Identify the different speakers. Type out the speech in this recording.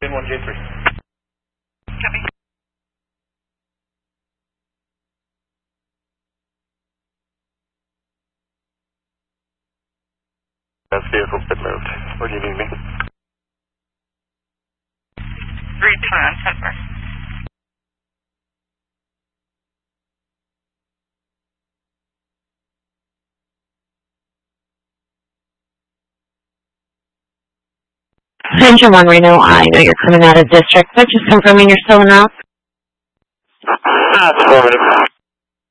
Speaker 1: In 1J3.
Speaker 2: Copy.
Speaker 1: That vehicle's been moved. Where do you need me?
Speaker 2: Read 21, 10-4.
Speaker 3: Engine 1 Reno, I know you're coming out of district, but just confirming you're still in route.
Speaker 1: Affirmative.